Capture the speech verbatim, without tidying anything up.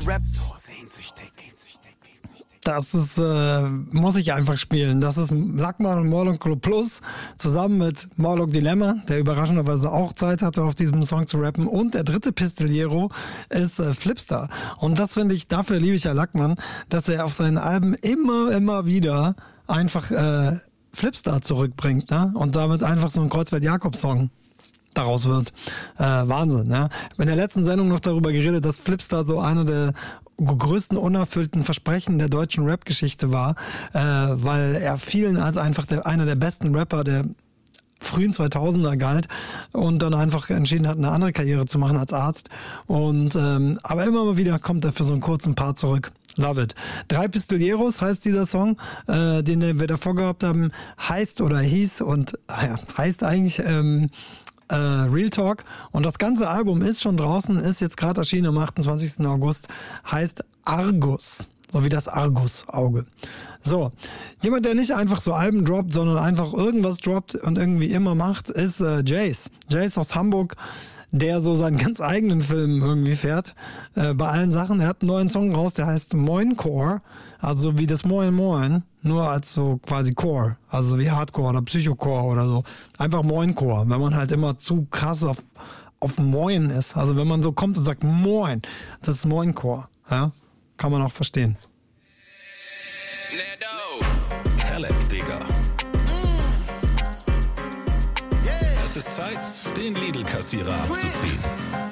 Rap so sehnsüchtig. Das ist, äh, muss ich einfach spielen. Das ist Lackmann und Morlock Plus zusammen mit Morlock Dilemma, der überraschenderweise auch Zeit hatte, auf diesem Song zu rappen. Und der dritte Pistoliero ist äh, Flipstar. Und das finde ich, dafür liebe ich ja Lackmann, dass er auf seinen Alben immer, immer wieder einfach äh, Flipstar zurückbringt, ne? Und damit einfach so ein Kreuzfeld-Jakobs-Song daraus wird. Äh, Wahnsinn, ja. In der letzten Sendung noch darüber geredet, dass Flipstar so einer der größten unerfüllten Versprechen der deutschen Rap-Geschichte war, äh, weil er vielen als einfach der, einer der besten Rapper der frühen zweitausender galt und dann einfach entschieden hat, eine andere Karriere zu machen als Arzt. Und ähm, aber immer mal wieder kommt er für so einen kurzen Part zurück. Love it. Drei Pistolieros heißt dieser Song, äh, den wir davor gehabt haben, heißt oder hieß und ja, heißt eigentlich ähm, äh, Real Talk. Und das ganze Album ist schon draußen, ist jetzt gerade erschienen am achtundzwanzigsten August, heißt Argus. So wie das Argus-Auge. So, jemand, der nicht einfach so Alben droppt, sondern einfach irgendwas droppt und irgendwie immer macht, ist äh, Jace. Jace aus Hamburg, der so seinen ganz eigenen Film irgendwie fährt. Äh, bei allen Sachen. Er hat einen neuen Song raus, der heißt Moincore. Also wie das Moin Moin, nur als so quasi Core. Also wie Hardcore oder Psychocore oder so. Einfach Moincore, wenn man halt immer zu krass auf, auf Moin ist. Also wenn man so kommt und sagt Moin, das ist Moincore. Ja? Kann man auch verstehen. Caleb, Digga. Es ist Zeit, den Lidl-Kassierer abzuziehen.